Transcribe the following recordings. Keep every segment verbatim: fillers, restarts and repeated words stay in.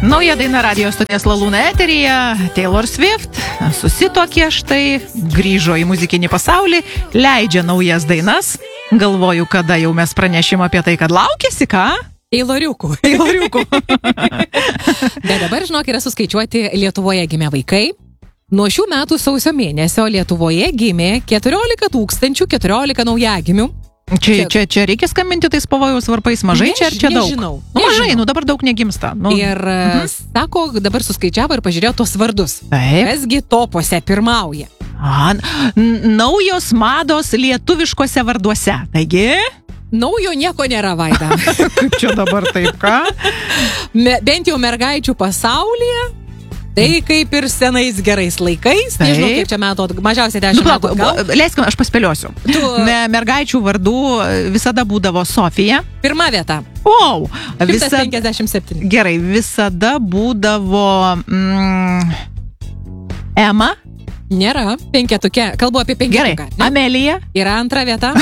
Nauja daina radio stoties Lalūna eteryje. Taylor Swift susituokė štai, grįžo į muzikinį pasaulį, leidžia naujas dainas. Galvoju, kada jau mes pranešim apie tai, kad laukėsi, ką? Tayloriukų. Tayloriukų. Bet dabar, žinok, yra suskaičiuoti Lietuvoje gimę vaikai. Nuo šių metų sausio mėnesio Lietuvoje gimė keturiolika tūkstančių keturiolika naujagimių. Čia, čia, čia reikia skambinti tais pavojaus varpais mažai, Než, čia ar čia daug? Nežinau. Nu, mažai, nu dabar daug negimsta. Nu. Ir mhm. sako, dabar suskaičiavo ir pažiūrėjo tos vardus. Taip. Kasgi topuose pirmauja. A, n- naujos mados lietuviškose varduose. Taigi? Naujo nieko nėra, Vaida. Kaip čia dabar taip, ką? Me, bent jau mergaičių pasaulyje. Tai kaip ir senais gerais laikais, Taip. nežinau, kiek čia metų, mažiausiai dešimt Nu, metų gal. leiskime, aš paspėliosiu. Tu- Me, mergaičių vardų visada būdavo Sofija. Pirma vieta. Wow! šimtas penkiasdešimt septyni. Gerai, visada būdavo mm, Ema. Nėra. Penketuke. Kalbu apie Gerai, penketuką. ne? Amelija. Yra antra vieta.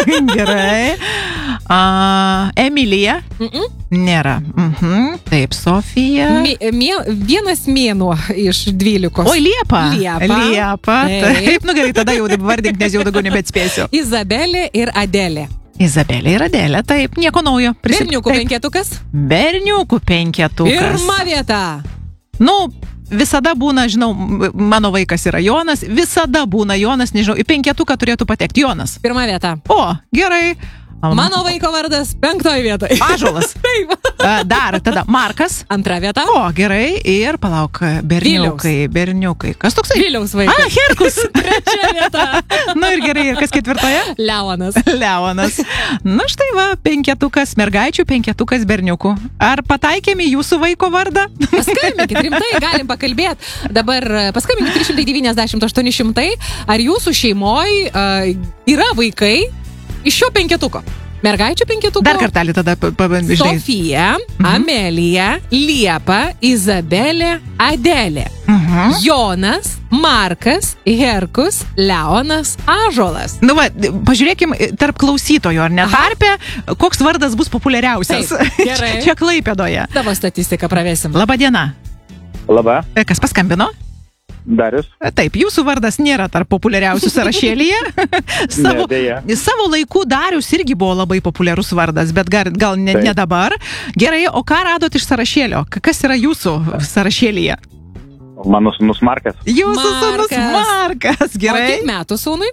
Gerai. A, Emilija. Mm-mm. Nėra. Mhm. Taip, Sofija. Mė, mė, vienas mėnuo iš dvylikos. Oi, Liepa. Liepa. Liepa. Taip. Taip, nu gerai, tada jau vardink, nes jau daugiau nebeatspėsiu. Izabelė ir Adelė. Izabelė ir Adelė, taip, nieko naujo. Prisip- Berniukų taip. penketukas. Berniukų penketukas. Pirma vieta. Nu, visada būna, žinau, mano vaikas yra Jonas, visada būna Jonas, nežinau, į penketuką turėtų patekti Jonas. Pirma vieta. O, gerai. Mano vaiko vardas penktoj vietoj. Ąžuolas. Taip. A, Dar, tada Markas. Antra vieta. O, gerai. Ir palauk, berniukai, berniukai. Kas toksai? Viliaus A, vaikas. Herkus. Trečia vieta. Nu ir gerai, ir kas ketvirtoje? Leonas. Leonas. Na štai va, penketukas mergaičių, penketukas berniukų. Ar pataikėme jūsų vaiko vardą? Paskambinkit, rimtai, galim pakalbėti. Dabar e, paskambinkit trys šimtai devyniasdešimt aštuoni šimtai. Ar jūsų šeimoj uh, yra vaikai iš šio penketuko? Mergaičių penketuko? Dar kartelį tada pabandžiai. Sofija, Amelija, Liepa, Izabelė, Adelė, Mhm. Jonas, Markas, Herkus, Leonas, Ąžuolas. Nu va, pažiūrėkim tarp klausytojų, ar ne tarpe, koks vardas bus populiariausias. Taip, gerai. Čia Klaipėdoje. Tavo statistiką pravesim. Labą dieną. Labą, Kas paskambino? Darius. Taip, jūsų vardas nėra tarp populiariausių sąrašėlyje. savo, Ne, deja. savo laikų Darius irgi buvo labai populiarus vardas, bet gal, gal ne, Taip. ne dabar. Gerai, o ką radot iš sąrašėlio? K- Kas yra jūsų sąrašėlyje? Mano sūnus Markas. Jūsų sūnus Markas. Markas. O Gerai. kiek metų sūnui?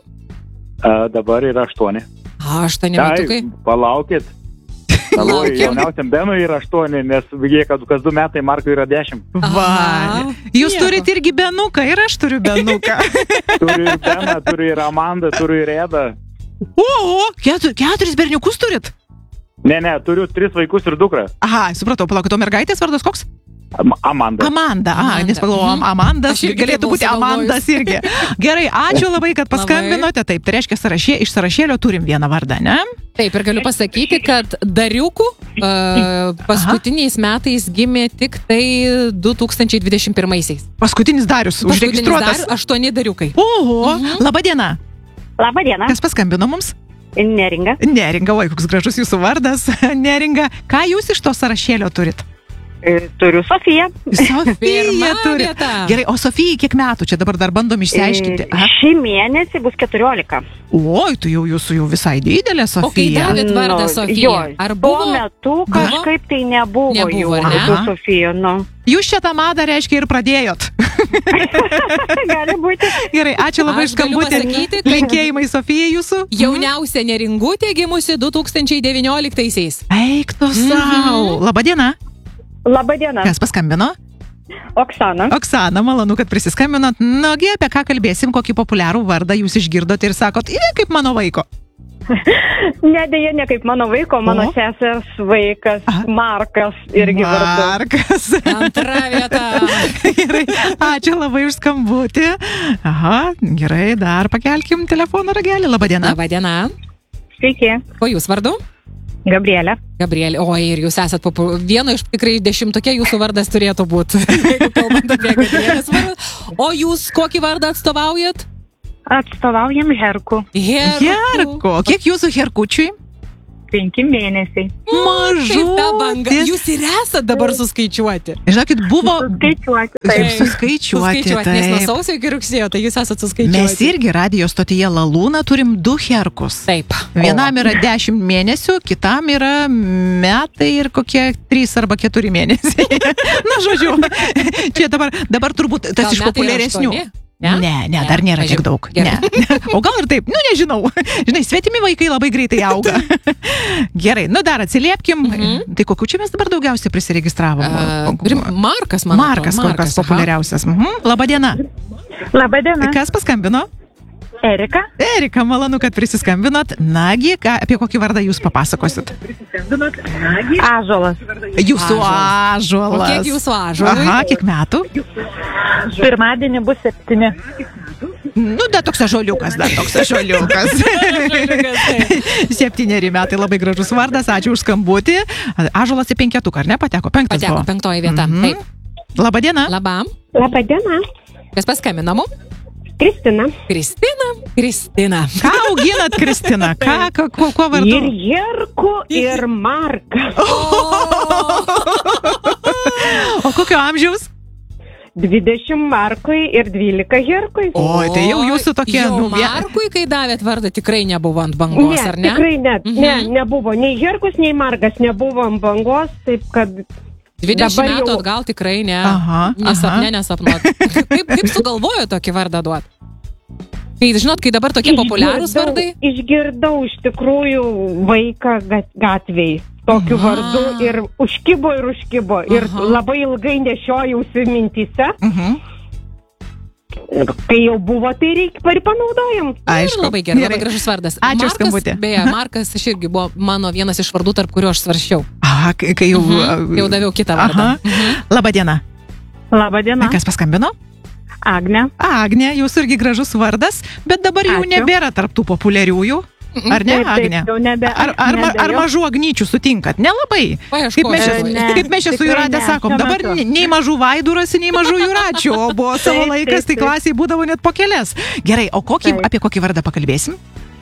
A, dabar yra aštuoni. Aštuoni metukai. Palaukit. Galvoju, Laukiam. jauniausiam Benui yra aštuoni, nes jie, kad kas du metai, Markui yra dešimt. Va. Aha. Jūs Nieko. turite irgi benuką ir aš turiu benuką. Turiu ir Beną, turiu ir Amandą, turiu ir Edą. O, o ketur, keturis berniukus turit? Ne, ne, turiu tris vaikus ir dukrą. Aha, supratau, palaukit, o mergaitės vardas koks? Am- Amanda. Amanda. A, Amanda. nes pagalvojom, Mhm. Amandas Aš irgi taip galėtų buvau būti Amandas irgi. Gerai, ačiū labai, kad paskambinote. Taip, tai reiškia, sąrašė, iš sąrašėlio turim vieną vardą, ne? Taip, ir galiu pasakyti, kad Dariukų uh, paskutiniais metais gimė tik tai du tūkstančiai dvidešimt pirmaisiais. Paskutinis Darius, užregistruotas. Dar aštuoni Dariukai. Oho, Mhm. laba diena. Labą dieną, Kas paskambino mums? Neringa. Neringa, oi, koks gražus jūsų vardas. Neringa, ką jūs iš to sąrašėlio turit? E, Turiu Sofiją. Sofija Pirma turi. vieta. Gerai, o Sofijai kiek metų? Čia dabar dar bandom išsiaiškinti. E, Aha. Šį mėnesį bus keturiolika. Oi, tu jau jūsų jau visai didelė, O kai Sofija. davėt vardą Nu, Sofija, jo, ar Tuo buvo? metu kažkaip tai nebuvo, Nebuvo, jų ar ne? vardu Aha. Sofija. Nu. Jūs šią tą madą, reiškia, ir pradėjot. Gali būti. Gerai, ačiū labai Aš iš galiu skambutį. pasakyti, kad- Linkėjimai Sofijai jūsų. Jauniausia neringutė gimusi du tūkstančiai devynioliktaisiais. Eik tu Mhm. savo. Labą dieną. Labą dieną, Kas paskambino? Oksana. Oksana, malonu, kad prisiskambinot. Nagi, apie ką kalbėsim, kokį populiarų vardą jūs išgirdote ir sakot, yra kaip mano vaiko. Ne, dėja, ne kaip mano vaiko, mano O? sesers vaikas, Aha. Markas irgi vardu. Markas. Antra vieta. Gerai, ačiū labai už skambutį. Aha, gerai, dar pakelkim telefono ragelį. Labą dieną. Labą dieną. Sveiki, O jūs vardu? Gabrielė. Gabrielė, oi, ir jūs esat popu... vieno iš tikrai dešimtokė jūsų vardas turėtų būti. Jeigu kalbant apie Gabrielės vardą. O jūs kokį vardą atstovaujat? Atstovaujam Herku. Herku. Herko, kiek jūsų herkučiui? penki mėnesiai. Mažu. Kaip ta banga. Jūs ir esate dabar suskaičiuoti. Žinokit, buvo... Skaičiuoti. Taip, Taip. suskaičiuoti. Suskaičiuoti, nes nuo Taip. sausio iki rugsėjo, tai jūs esate suskaičiuoti. Mes irgi radijo stotyje Lalūna turim du herkus. Taip. Vienam yra dešimt mėnesių, kitam yra metai ir kokie trys arba keturi mėnesiai. Na, žodžiu, čia dabar, dabar turbūt tas Gal iš metai yra populiaresnių. aštuoni? Ne, ne, ne, dar nėra tiek Mažiau. daug. Gerai. Ne. O gal ir taip, nu nežinau. Žinai, svetimi vaikai labai greitai auga. Gerai, nu dar atsiliepkim. Mhm. Tai kokiu čia mes dabar daugiausiai prisiregistravom? Uh, turim Markas, man Markas, kol kas populiariausias. Mhm. Labadiena. Labadiena. Kas paskambino? Erika. Erika, malonu, kad prisiskambinot. Nagi, ką, apie kokį vardą jūs papasakosit? Ąžuolas. Jūsų O ąžuolas. kiek jūsų ąžuolui? Aha, kiek metų? Pirmadienį bus septyni. Nu, dar toks ąžuoliukas, dar toks ąžuoliukas. Septyneri metai, labai gražus vardas, ačiū už skambutį. Ąžuolas į penketuką, ar ne, pateko? Penktas Pateko buvo. penktoji vieta. Mhm. Taip. Labadiena. Labam. Labadiena. Kas paskambino mum? Kristina. Kristina. Kristina. Ką auginat, Kristina? Ką, ką, kuo, kuo Ir vardu? Jerku, ir Marka. O kokio amžiaus? dvidešimt Markui ir dvylika Jerkui. Oi, tai jau jūsų tokie, Jau nu, vie- Markui, kai davėt vardą, tikrai nebuvo ant bangos, Ne, ar ne? tikrai ne, Mhm. ne, nebuvo. Nei Jerkus, nei Markas nebuvo ant bangos, taip kad dvidešimt dabar metų jau- atgal tikrai ne. Aha, Nesapne, nesapnuot. Kaip, kaip sugalvojo tokį vardą duot? Kai, žinot, kai dabar tokie populiarūs Išgirdau- vardai. Išgirdau iš tikrųjų vaiką gat- gatvėj tokiu Aha. vardu ir užkibo ir užkibo. Ir Aha. labai ilgai nešiojausi mintyse. Mhm. Ir kai jau buvo, tai reikia ir panaudojom. Aišku. Ir labai gerai, labai gražus vardas. Ačiū už Markas, skambutį. beje, Markas aš irgi buvo mano vienas iš vardų, tarp kuriuo aš svarščiau. Aha, kai kai jau... Mhm. Jau daviau kitą vardą. Aha. Labadiena. Labadiena. Kas paskambino? Agne. Agnė, jūsų irgi gražus vardas, bet dabar jau Ačiū. nebėra tarptų populiariųjų. Ar ne, Taip, taip, Agnė? jau nebe- Ar, ar, nebe ar jau. mažų agnyčių sutinkat? Nelabai. Paieškosiu. Kaip mes čia, E, ne, kaip mes čia su tikrai Jūratė ne, sakom, šiuo dabar metu. nei mažų vaidų rasi, nei mažų Jūračių, o buvo savo Taip, laikas, tai taip, taip. klasiai būdavo net po kelias. Gerai, o kokį, Taip. apie kokį vardą pakalbėsim?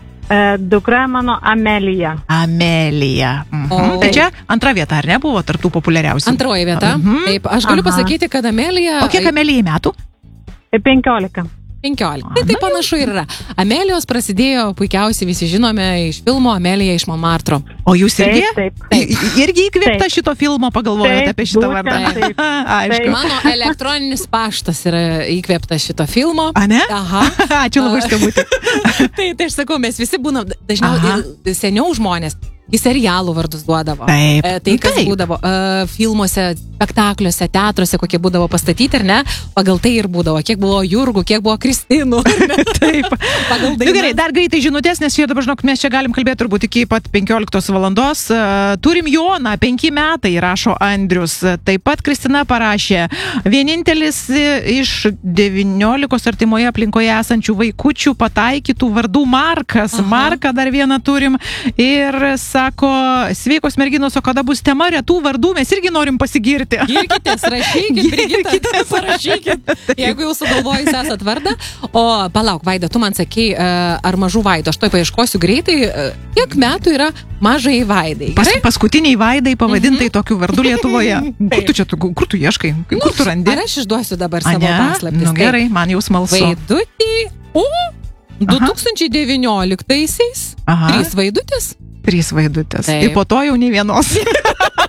E, dukra mano Amelija. Amelija. Mhm. O- Tai čia antra vieta, ar ne, buvo tarptų populiariausių? Antroji vieta. Mhm. Taip, aš galiu Aha. pasakyti, kad Amelija... O kiek Amelijai metų? penkiolika. penkiolika. Tai taip panašu ir yra. Amelijos prasidėjo, puikiausiai visi žinome, iš filmo Amelija iš Montmartro. O jūs irgi? Taip, taip. I- i- Irgi įkvėpta Taip. šito filmo pagalvojate Taip, apie šitą būtent vardą? taip. Aišku. Taip. Mano elektroninis paštas yra įkvėptas šito filmo. A, ne? Aha. Ačiū labai už skambutį. tai, tai aš sakau, mes visi būnam, dažniau Aha. ir seniau žmonės į serialų vardus duodavo. Taip. E, tai kas Taip. būdavo e, filmuose, spektakliuose, teatruose, kokie būdavo pastatyti, ar ne? Pagal tai ir būdavo, kiek buvo Jurgų, kiek buvo Kristinų. Taip. Pagal Nu, dainas. gerai, dar greitai žinutės, nes čia dabar, žinok, mes čia galim kalbėti turbūt iki pat penkioliktos valandos. Uh, turim Joną, penki metai, rašo Andrius. Taip pat Kristina parašė, vienintelis iš devyniolikos artimoje aplinkoje esančių vaikučių pataikytų vardų Markas. Aha. Marką dar vieną turim. Ir sako, sveikos merginos, o kada bus tema retų vardų, mes irgi norim pasigirti. Girkitės, rašykit, Brigita, parašykit, jeigu jau sugalvojus esat vardą. O palauk, Vaida, tu man sakei, ar mažų Vaidų, aš to paieškosiu greitai, kiek metų yra mažai Vaidai. Pas, Gerai? paskutiniai Vaidai pavadintai tokiu vardu Lietuvoje. Kur tu čia, tu, kur tu ieškai? Kur tu randi? Ar aš išduosiu dabar A, savo ne? paslaptis? Nu gerai, man jau smalsu. Vaidutį. O, du tūkstančiai devynioliktaisiais. Aha. Trys vaidutės. Trys vaidutės. Taip. Ir po to jau nei vienos.